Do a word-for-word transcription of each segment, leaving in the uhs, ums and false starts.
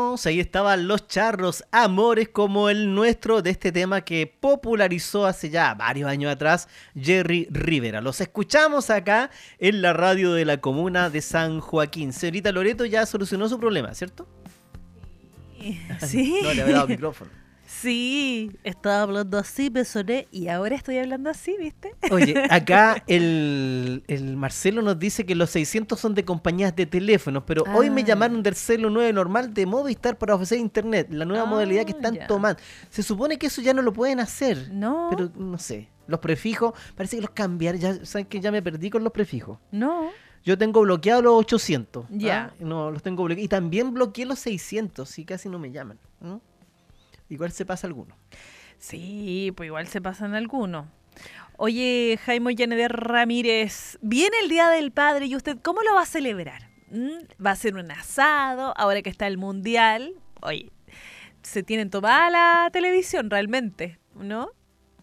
escuchamos, ahí estaban Los Charros, Amores como el nuestro, de este tema que popularizó hace ya varios años atrás Jerry Rivera. Los escuchamos acá en la radio de la comuna de San Joaquín. Señorita Loreto ya solucionó su problema, ¿cierto? Sí. No, le había dado el micrófono. Sí, estaba hablando así, me soné y ahora estoy hablando así, ¿viste? Oye, acá el, el Marcelo nos dice que los seiscientos son de compañías de teléfonos, pero ah. hoy me llamaron del celo nueve normal de Movistar para ofrecer internet, la nueva ah, modalidad que están ya. tomando. Se supone que eso ya no lo pueden hacer. No. Pero no sé, los prefijos, parece que los cambiaron, ya saben que ya me perdí con los prefijos. No. Yo tengo bloqueados los ochocientos. Ya. ¿ah? No, los tengo bloqueados. Y también bloqueé los seiscientos, y casi no me llaman, ¿no? Igual se pasa alguno. Sí, pues igual se pasan algunos. Oye, Jaime Yaneder Ramírez, viene el Día del Padre y usted, ¿cómo lo va a celebrar? ¿Mm? ¿Va a ser un asado ahora que está el Mundial? Oye, se tienen tomada la televisión realmente, ¿no?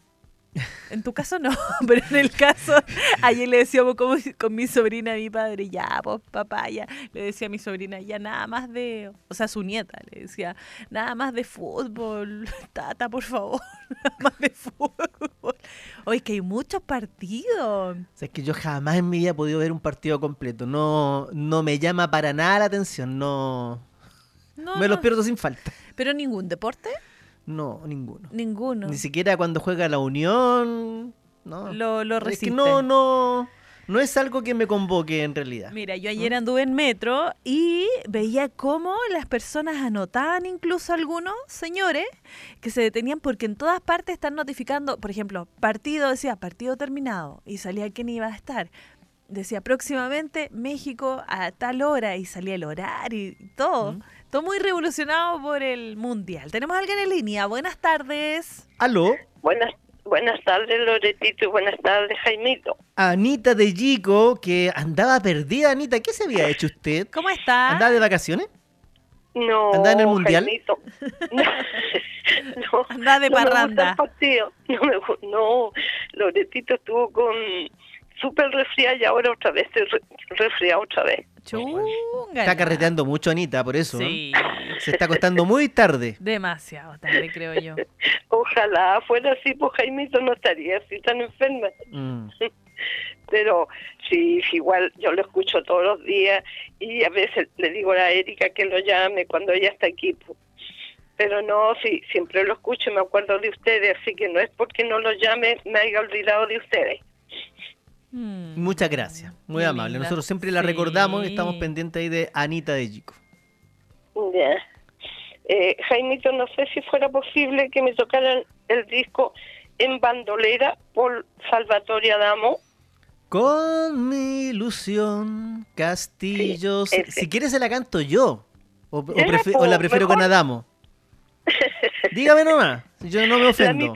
En tu caso no, pero en el caso, ayer le decíamos como, con mi sobrina a mi padre, ya, pues papá, ya, le decía a mi sobrina, ya nada más de, o sea, su nieta, le decía, nada más de fútbol, tata, por favor, nada más de fútbol. Oye, que hay muchos partidos. O sea, es que yo jamás en mi vida he podido ver un partido completo, no, no me llama para nada la atención, no, no me no. los pierdo sin falta. ¿Pero ningún deporte? No, ninguno. Ninguno. Ni siquiera cuando juega la Unión. No. Lo, lo resiste. Es que no, no, no es algo que me convoque en realidad. Mira, yo ayer ¿Mm? anduve en metro y veía cómo las personas anotaban, incluso algunos señores que se detenían porque en todas partes están notificando, por ejemplo, partido, decía partido terminado y salía quién iba a estar. Decía próximamente México a tal hora y salía el horario y todo. ¿Mm? Todo muy revolucionado por el Mundial. Tenemos a alguien en línea. Buenas tardes. ¿Aló? Buenas, buenas tardes, Loretito, y buenas tardes, Jaimito. Anita de Yico, que andaba perdida. Anita, ¿qué se había hecho usted? ¿Cómo está? ¿Andaba de vacaciones? No, ¿andaba en el Mundial? Jaimito. No, no, andaba de parranda. No, me no, me, no, Loretito estuvo con súper resfriada y ahora otra vez estoy re, resfriada otra vez. Chunga. Está carreteando mucho, Anita, por eso. Sí. ¿eh? Se está acostando muy tarde. Demasiado tarde, creo yo. Ojalá fuera así, pues Jaimito no estaría así tan enferma. Mm. Pero sí, igual yo lo escucho todos los días y a veces le digo a la Erika que lo llame cuando ella está aquí. Pues. Pero no, sí, siempre lo escucho y me acuerdo de ustedes, así que no es porque no lo llame, me haya olvidado de ustedes. Mm. Muchas gracias, muy Qué amable. Linda. Nosotros siempre la sí. recordamos y estamos pendientes ahí de Anita de Yico. Ya. Eh, Jaimito, no sé si fuera posible que me tocaran el disco En Bandolera por Salvatore Adamo. Con mi ilusión, Castillos. Sí, si quieres se la canto yo. O, o, prefi- o la prefiero mejor. Con Adamo. Dígame nomás, yo no me ofendo.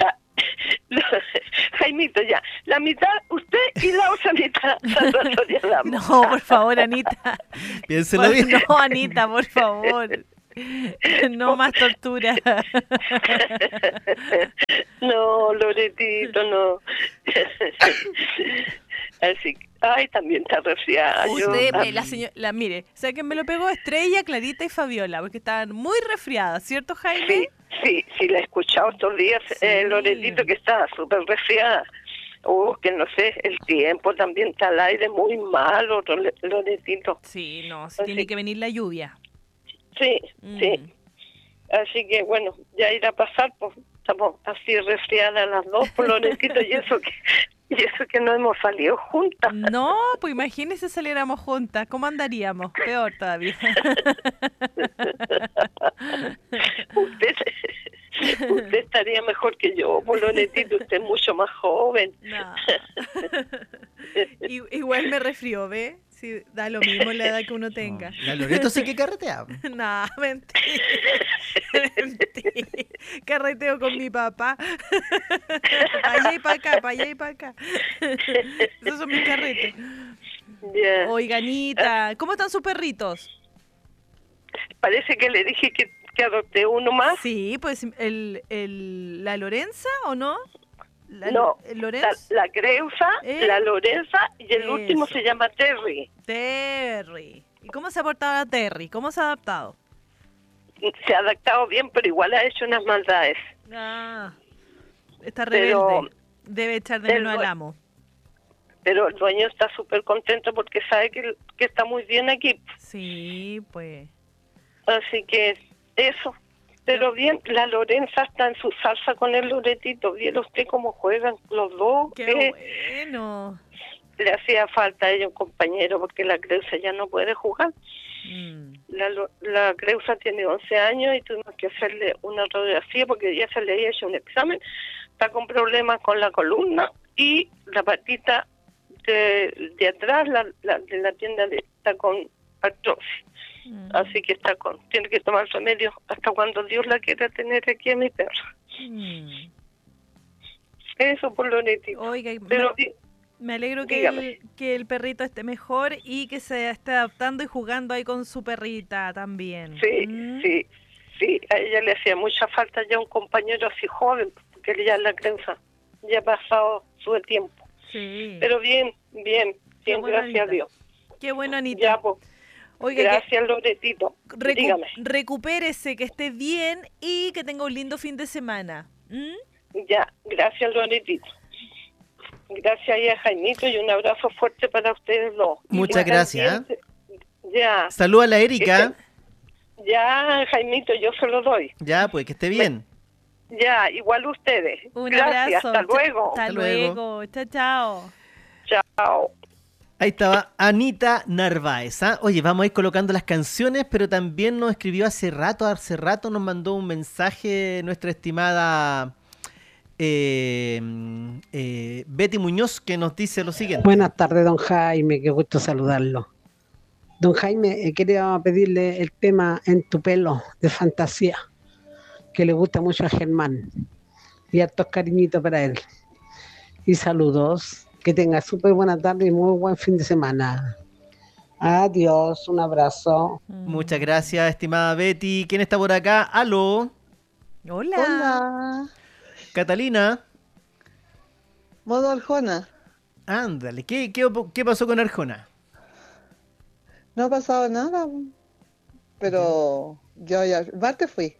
Jaimito, ya. La mitad usted y la otra mitad Salvatore Adamo. No, por favor, Anita. Piénselo bien. No, Anita, por favor. No más tortura. No, Loretito, no. Así que, ay, también está resfriada. Usted, yo, la señora, la, mire, o sea que me lo pegó Estrella, Clarita y Fabiola, porque estaban muy resfriadas, ¿cierto, Jaime? Sí, sí, sí, la he escuchado estos días, sí. eh, Loretito, que estaba súper resfriada. Uh, que no sé, el tiempo también está al aire muy malo, Loretito. Sí, no, sí tiene que venir la lluvia. Sí, mm. sí. Así que, bueno, ya irá a pasar, pues estamos así resfriadas las dos, por Loretito, y eso que... Y eso que no hemos salido juntas. No, pues imagínese saliéramos juntas. ¿Cómo andaríamos? Peor todavía. usted, usted estaría mejor que yo, Polonetito. Usted es mucho más joven. No. Igual me resfrió, ¿ve? Sí, da lo mismo la edad que uno tenga. No, la Loreto sí que carretea. No, mentira. Mentira. Carreteo con mi papá. Para allá y para acá, para allá y para acá. Esos son mis carretes. Yeah. Oiga, Anita, ¿cómo están sus perritos? Parece que le dije que, que adopté uno más. Sí, pues el, el, ¿la Lorenza o no? La, no, la, la Creusa, ¿Eh? la Lorenza y el Eso. último se llama Terry. Terry. ¿Y cómo se ha portado a Terry? ¿Cómo se ha adaptado? se ha adaptado bien, pero igual ha hecho unas maldades. Ah, está rebelde. Pero debe echar de el menos al due- amo. Pero el dueño está súper contento porque sabe que, que está muy bien aquí. Sí, pues. Así que eso. Pero bien, la Lorenza está en su salsa con el Loretito. ¿Viera usted cómo juegan los dos? Qué Eh, bueno. le hacía falta a ella un compañero porque la Creusa ya no puede jugar. Mm. La, Lo- la Creusa tiene once años y tuvimos que hacerle una radiografía porque ya se le había hecho un examen. Está con problemas con la columna y la patita de, de atrás, la, la- de la tienda de, está con artrosis. Mm. Así que está con, tiene que tomar remedio hasta cuando Dios la quiera tener aquí a mi perra. Mm. Eso por Loretito. Oiga, Pero me, me alegro que dígame. el, que el perrito esté mejor y que se esté adaptando y jugando ahí con su perrita también. sí, Mm. sí, sí, a ella le hacía mucha falta ya un compañero así joven, porque él ya la Creusa ya ha pasado su tiempo. Sí. Pero bien, bien, Qué bien, bueno, gracias a Anita. Dios. Qué bueno, Anita. Ya, pues, Oiga, gracias, Loretito. que recu- Dígame. recupérese, que esté bien y que tenga un lindo fin de semana. ¿Mm? Ya, gracias, Loretito. Gracias y a Jaimito y un abrazo fuerte para ustedes dos. Y Muchas que gracias. estén bien. Ya, Saluda a la Erika. ya, Jaimito, yo se lo doy. Ya, pues que esté bien. Ya, igual ustedes. Un Gracias, abrazo. hasta Cha- luego. Hasta Hasta luego. luego. Chao, chao. Chao. Ahí estaba Anita Narváez. ¿Ah? Oye, vamos a ir colocando las canciones, pero también nos escribió hace rato, hace rato nos mandó un mensaje nuestra estimada eh, eh, Betty Muñoz, que nos dice lo siguiente. Buenas tardes, don Jaime, qué gusto saludarlo. Don Jaime, eh, quería pedirle el tema En tu pelo, de Fantasía, que le gusta mucho a Germán. Y hartos cariñitos para él. Y saludos, que tenga súper buena tarde y muy buen fin de semana. Adiós, un abrazo. Muchas gracias, estimada Betty. ¿Quién está por acá? Aló, Hola. Hola, Catalina. modo Arjona. Ándale, ¿qué, qué, qué pasó con Arjona? No ha pasado nada, pero yo ya, el martes fui.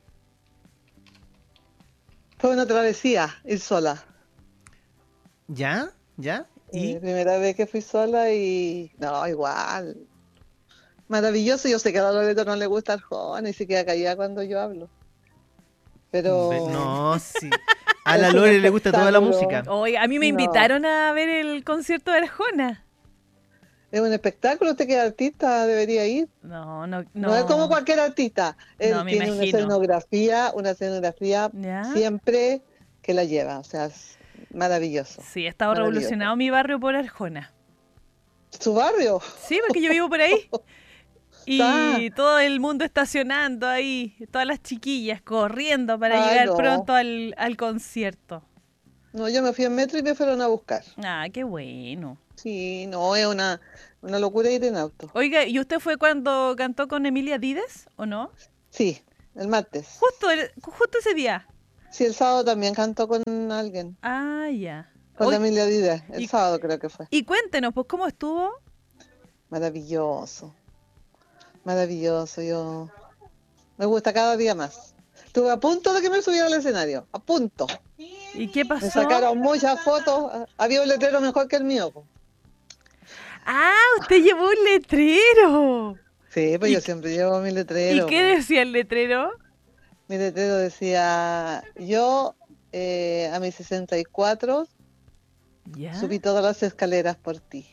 Fue una travesía, ir sola. ¿Ya? ¿Ya? ¿Y? Eh, primera vez que fui sola y... No, igual. Maravilloso, yo sé que a Loreto no le gusta Arjona y se queda callada cuando yo hablo. Pero... Ve- No, sí. A Es la un Lore le gusta toda la espectáculo. música. Oiga, a mí me No. invitaron a ver el concierto de Arjona. Es un espectáculo, usted que es artista debería ir. No, no, No, no. es como cualquier artista. Él No, me tiene una imagino. escenografía, una escenografía ¿Ya? siempre que la lleva. O sea, es maravilloso. Sí, ha estado Maravilloso. revolucionado mi barrio por Arjona. ¿Su barrio? Sí, porque yo vivo por ahí. Y Ah. todo el mundo estacionando ahí, todas las chiquillas corriendo para Ay, llegar no. pronto al, al concierto. No, yo me fui en metro y me fueron a buscar. Ah, qué bueno. Sí, no, es una, una locura ir en auto. Oiga, ¿y usted fue cuando cantó con Emilia Dides o no? Sí, el martes. Justo, el- justo ese día. Sí, el sábado también cantó con alguien, Ah, ya. con Oy- la Emilia Díaz. El y- sábado creo que fue. Y cuéntenos, pues, ¿cómo estuvo? Maravilloso. Maravilloso, yo... Me gusta cada día más. Estuve a punto de que me subiera al escenario, a punto. ¿Y qué pasó? Me sacaron muchas fotos, había un letrero mejor que el mío. po. Ah, usted llevó un letrero. Sí, pues ¿Y- yo siempre llevo mi letrero. ¿Y qué po. decía el letrero? Mi letrero decía, yo eh, a mis sesenta y cuatro Ya. subí todas las escaleras por ti.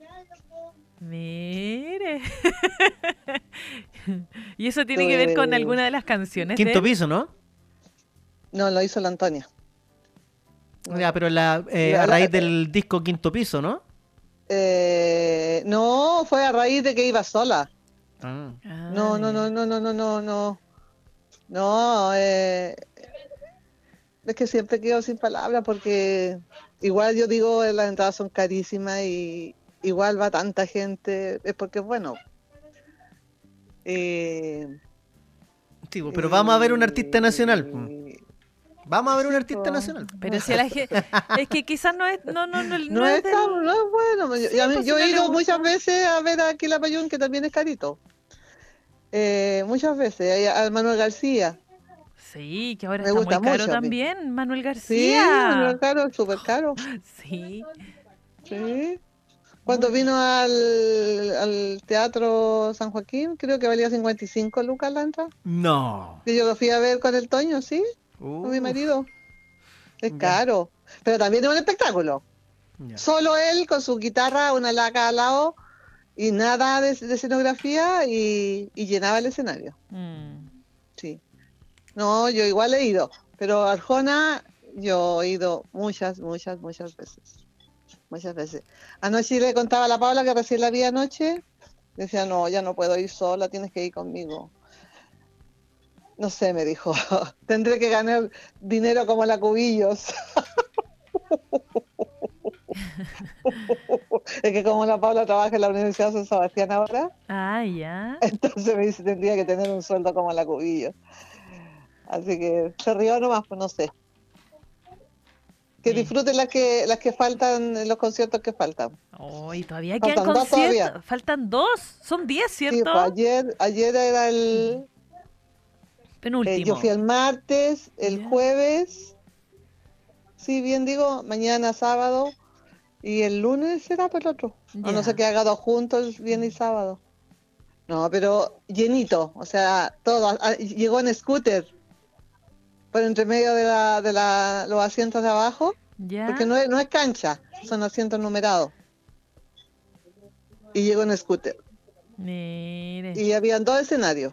Mire. ¿Y eso tiene que ver con Pues- alguna de las canciones de Quinto él? piso, ¿no? No, lo hizo la Antonia. Ya, pero la, eh, La- a la- raíz del disco Quinto Piso, ¿no? Eh, no, fue a raíz de que iba sola. Ah. Ah, No, no, no, ya. no, no, no, no, no. No, eh, es que siempre quedo sin palabras porque igual yo digo, eh, las entradas son carísimas y igual va tanta gente, es porque bueno. Eh, Sí, pues, pero vamos a ver un artista nacional. pues. eh, Vamos a ver un sí, artista pues. nacional. Pero si a la gente... Es que quizás no es... No, no, no, no No, es es del- tan- no es bueno. Yo, Sí, a mí- pues, yo si he no le ido gusta. muchas veces a ver a Aquila Payún, que también es carito. Eh, muchas veces, a Manuel García. Sí, que ahora Me está gusta muy caro mucho a mí. también, Manuel Sí, García. Manuel caro, súper caro. Sí. Sí. Cuando vino al, al Teatro San Joaquín, creo que valía cincuenta y cinco lucas la entrada. No. Que yo lo fui a ver con el Toño, sí, con mi Uf, marido. Es ya, caro, pero también es un espectáculo. ya. Solo él con su guitarra, una laca al lado y nada de, de escenografía y, y llenaba el escenario. Mm. Sí. No, yo igual he ido, pero Arjona yo he ido muchas, muchas, muchas veces. Muchas veces. Anoche le contaba a la Paula que recién la vi anoche. Decía, no, ya no puedo ir sola, tienes que ir conmigo. No sé, me dijo, tendré que ganar dinero como la Cubillos. Es que como la Paula trabaja en la Universidad de San Sebastián ahora, Ah, ya. entonces me dice, tendría que tener un sueldo como la Cubillos. Así que se rió nomás, pues no sé. Que Sí. disfruten las que las que faltan, los conciertos que faltan. Oh, y todavía quedan Faltan dos todavía. conciertos. Faltan dos. Son diez, Sí, ¿cierto? pues ayer, ayer era el... Penúltimo. Eh, yo fui el martes, el Ya. jueves, sí, bien digo, mañana sábado, y el lunes será por el otro. A no Ya. ser que haga dos juntos, viernes y sábado. No, pero llenito, o sea, todo. Ah, llegó en scooter, por entre medio de, la, de la, los asientos de abajo, Ya. porque no es, no es cancha, son asientos numerados. Y llegó en scooter. Mire. Y habían dos escenarios.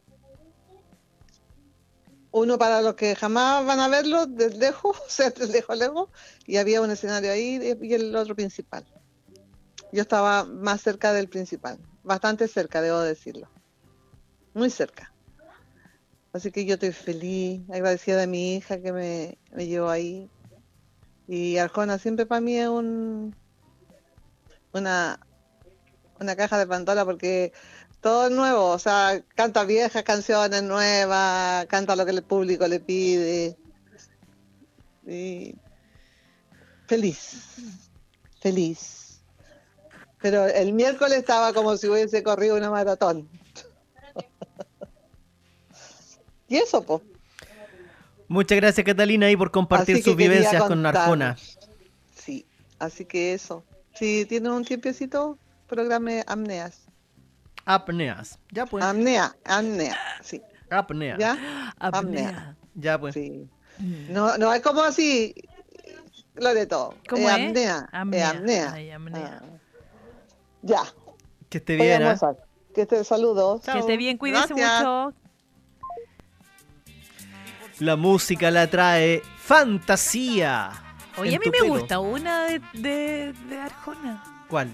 Uno para los que jamás van a verlo desde lejos, o sea, desde lejos, lejos, y había un escenario ahí y el otro principal. Yo estaba más cerca del principal, bastante cerca, debo decirlo. Muy cerca. Así que yo estoy feliz, agradecida de mi hija que me, me llevó ahí. Y Arjona siempre para mí es un, una, una caja de Pandora porque todo es nuevo, o sea, canta viejas canciones nuevas, canta lo que el público le pide. Y feliz, feliz. Pero el miércoles estaba como si hubiese corrido una maratón. Y eso, pues. Muchas gracias, Catalina, ahí por compartir Así que sus quería vivencias con contar. Arjona. Sí, así que eso. Si tienen un tiempecito, programe Amneas. Apneas. Ya pues. Amnea, apnea, sí. Apnea. ¿Ya? Apnea. Ya pues. Sí. No, no es como así, Loreto. ¿Cómo es es? apnea. Apnea. Es apnea. Ay, apnea. Ah. Ya. Que esté Voy a bien, ¿eh? almorzar. Que te saludo. Que esté bien, cuídese Gracias. mucho. La música la trae Fantasía. Oye, en a mí tu me pelo. gusta una de, de, de Arjona. ¿Cuál?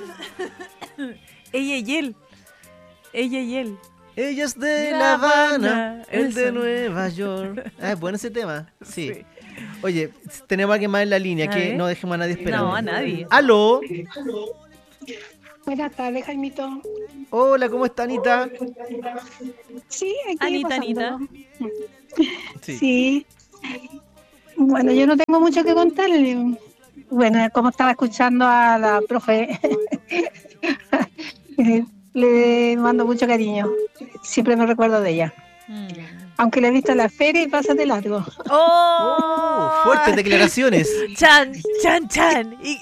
Ella y él. Ella y él. Ella es de La La Habana, Habana, el de eso. Nueva York. Ah, es bueno ese tema. Sí. Sí. Oye, tenemos a alguien más en la línea, A que ver. no dejemos a nadie esperando. No, a nadie. ¡Aló! Buenas tardes, Jaimito. Hola, ¿cómo está, Anita? Sí, aquí Anita, pasándolo. Anita. Sí. Sí. Bueno, yo no tengo mucho que contarle. Bueno, como estaba escuchando a la profe, le mando mucho cariño. Siempre me recuerdo de ella. Mm. Aunque le he visto en la feria y pasa de largo. ¡Oh! Oh, fuertes declaraciones. ¡Chan, chan, chan! Y...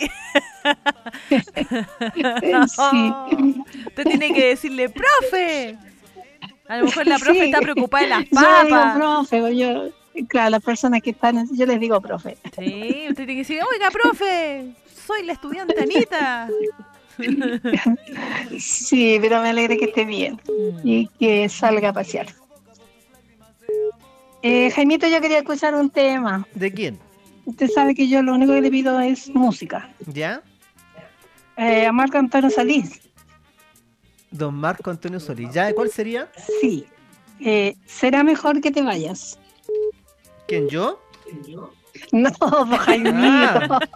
Sí. Usted tiene que decirle, ¡profe! A lo mejor la profe Sí. está preocupada de las Yo le digo papas. profe, yo, claro, las personas que están, yo les digo profe. Sí, usted tiene que decir, oiga, profe, soy la estudiante Anita. Sí, pero me alegra que esté bien y que salga a pasear. Eh, Jaimito, yo quería escuchar un tema. ¿De quién? Usted sabe que yo lo único que le pido es música. ¿Ya? Eh, a Marco Antonio Solís. Don Marco Antonio Solís. ¿Ya? ¿Cuál sería? Sí. Eh, será mejor que te vayas. ¿Quién, yo? No, pues, Jaimito. Ah,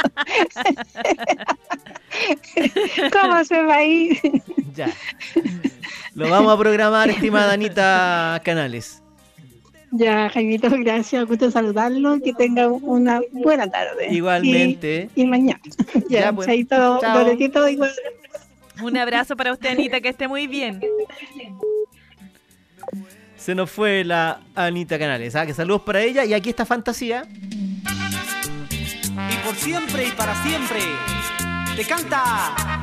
¿Cómo se va a ir? ya. Lo vamos a programar, estimada Anita Canales. Ya, Jaimito, gracias. Gusto saludarlo. Que tenga una buena tarde. Igualmente. Y, y mañana. Ya, Ya, pues. chaito, Chao. Loretito, igual. Un abrazo para usted, Anita, que esté muy bien. Se nos fue la Anita Canales. ¿Ah? Que saludos para ella. Y aquí está Fantasía. Y por siempre y para siempre te canta